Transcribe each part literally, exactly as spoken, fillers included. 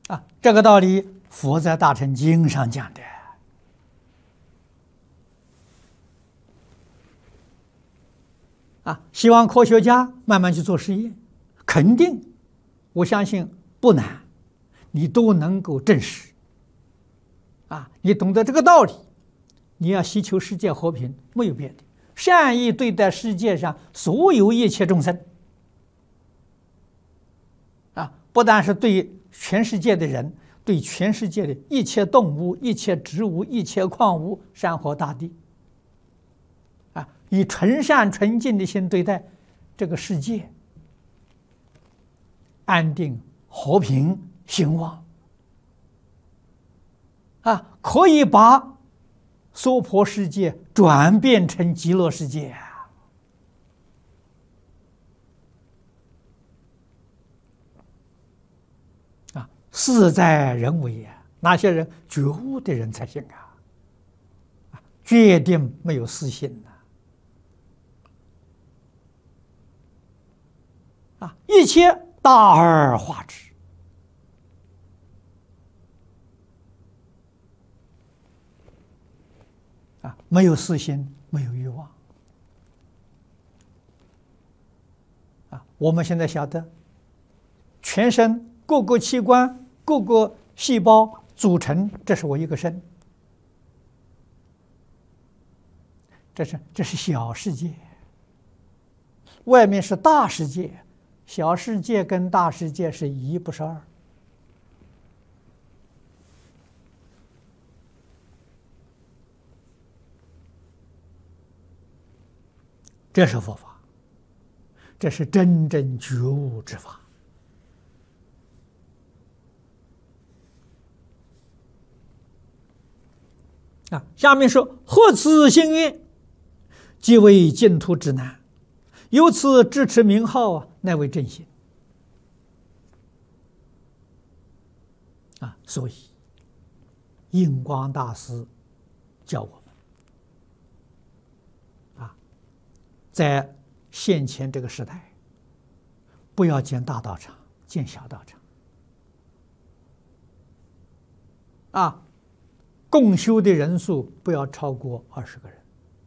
啊，这个道理佛在《大乘经》上讲的。啊，希望科学家慢慢去做实验，肯定，我相信不难，你都能够证实。啊，你懂得这个道理，你要希求世界和平，没有别的，善意对待世界上所有一切众生。啊，不但是对全世界的人，对全世界的一切动物、一切植物、一切矿物、山河大地。啊，以纯善纯净的心对待这个世界，安定和平兴旺。啊，可以把娑婆世界转变成极乐世界。啊，事在人为啊，那些人觉悟的人才行啊，啊，决定没有私心呐。啊，一切大而化之。啊，没有私心，没有欲望。啊，我们现在晓得，全身各个器官、各个细胞组成，这是我一个身。这是这是小世界，外面是大世界，小世界跟大世界是一，不是二。这是佛法，这是真正觉悟之法。啊，下面说：何此心愿，即为净土之难。由此支持名号啊，乃为正心。啊，所以印光大师教我们。在现前这个时代，不要建大道场，建小道场。啊，共修的人数不要超过二十个人，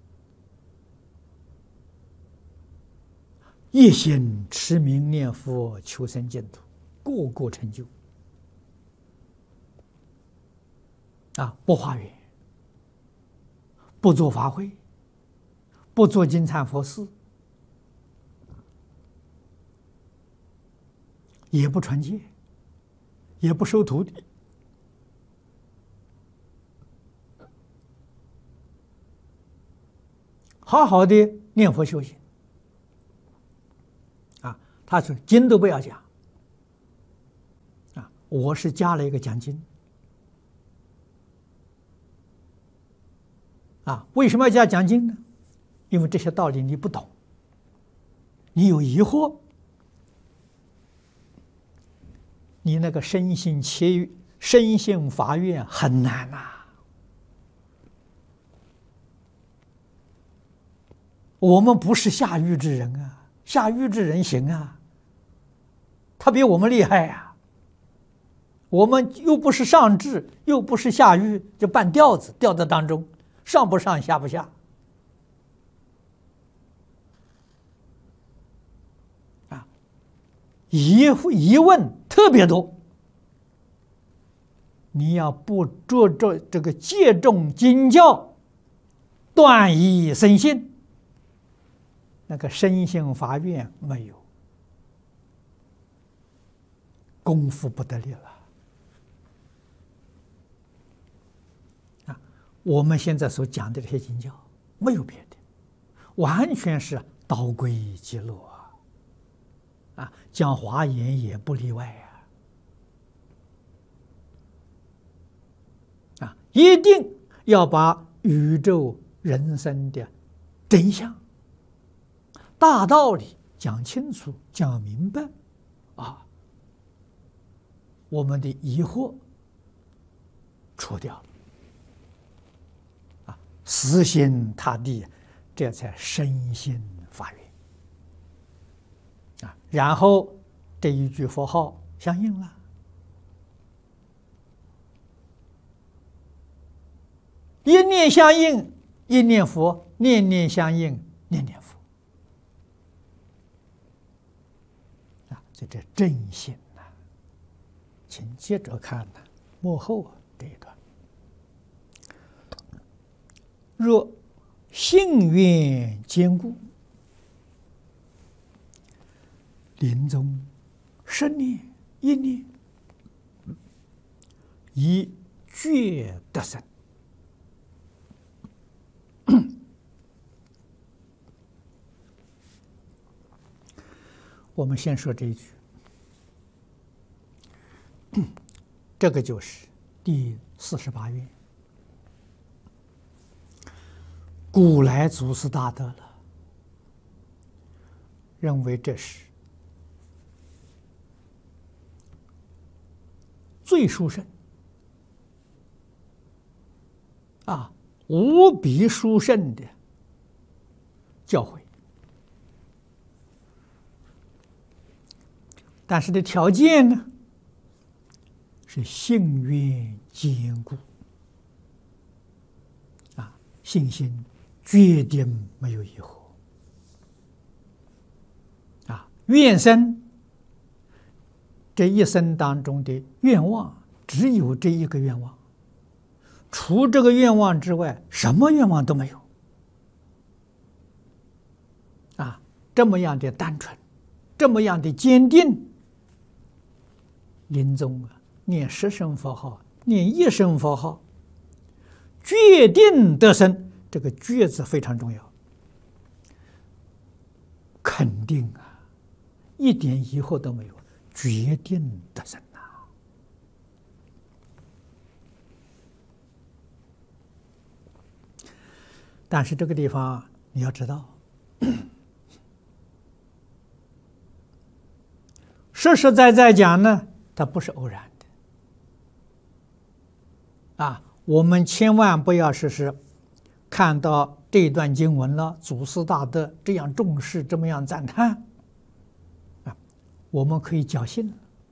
一心持名念佛，求生净土，个个成就。啊，不化缘，不做法会。不做金忏佛事，也不传戒，也不收徒弟，好好的念佛修行。啊，他说经都不要讲。啊，我是加了一个讲经。啊，为什么要加讲经呢？因为这些道理你不懂，你有疑惑，你那个深信切深信发愿很难呐、啊。我们不是下狱之人啊，下狱之人行啊，他比我们厉害呀、啊。我们又不是上智，又不是下狱，就半吊子，吊在当中，上不上，下不下。疑疑问特别多，你要不着着这个戒重经教，断疑生信，那个深信发愿没有，功夫不得力了。啊，我们现在所讲的这些经教，没有别的，完全是导归极乐。啊，讲华严也不例外呀！啊，一定要把宇宙人生的真相、大道理讲清楚、讲明白，啊，我们的疑惑除掉了，啊，死心塌地，这才身心发愿。啊，然后这一句佛号相应了， 一念相应，一念佛；念念相应，念念佛。啊，所以这正信呐，请接着看呐，幕后这一段。若信愿坚固，临终十念一念，以觉得生。我们先说这一句，这个就是第四十八愿。古来祖师大德了，认为这是最殊胜啊，无比殊胜的教诲。但是的条件呢，是信愿坚固啊，信心决定没有疑惑啊。愿生这一生当中的愿望，只有这一个愿望，除这个愿望之外，什么愿望都没有啊。这么样的单纯，这么样的坚定。临终啊，念十声佛号，念一声佛号，决定得生。这个“决”字非常重要，肯定啊，一点疑惑都没有，决定得生呐。但是这个地方你要知道，实实在在讲呢，它不是偶然的啊！我们千万不要是是看到这一段经文了，祖师大德这样重视，这么样赞叹啊，我们可以侥幸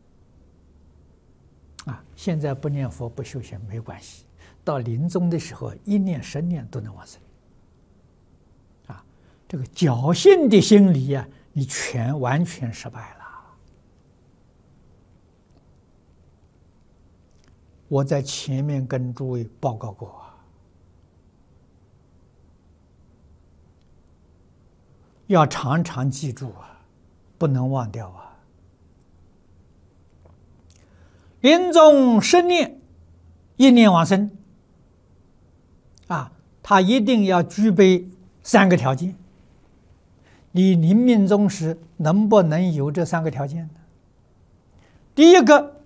啊！现在不念佛不修行没关系，到临终的时候一念十念都能往生啊！这个侥幸的心理呀、啊，你全完全失败了。我在前面跟诸位报告过啊，要常常记住啊，不能忘掉啊。临终十念，一念往生啊，他一定要具备三个条件。你临命终时能不能有这三个条件呢？第一个，